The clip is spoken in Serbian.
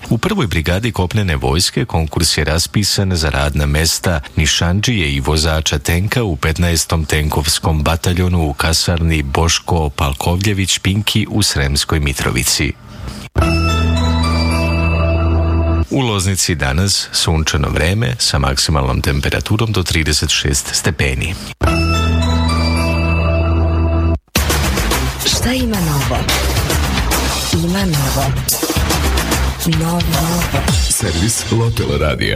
U prvoj brigadi kopnene vojske konkurs je raspisan za radna mesta nišandžije i vozača tenka u 15. tenkovskom bataljonu u kasarni Boško Palkovljević Pinki u Sremskoj Mitrovici. U Loznici danas sunčano vreme sa maksimalnom temperaturom do 36 stepeni. Šta ima novo? Ima novo. Novo. Servis Lotel radija.